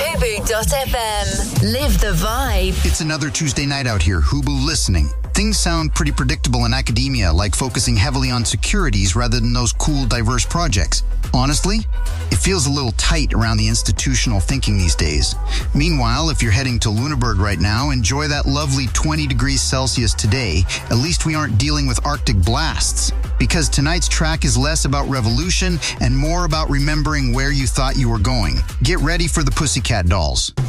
Hubu.fm. Live the vibe. It's another Tuesday night out here. Hubu listening. Things sound pretty predictable in academia, like focusing heavily on securities rather than those cool, diverse projects. Honestly, it feels a little tight around the institutional thinking these days. Meanwhile, if you're heading to Lunenburg right now, enjoy that lovely 20 degrees Celsius today. At least we aren't dealing with Arctic blasts. Because tonight's track is less about revolution and more about remembering where you thought you were going. Get ready for the Pussycat Dolls.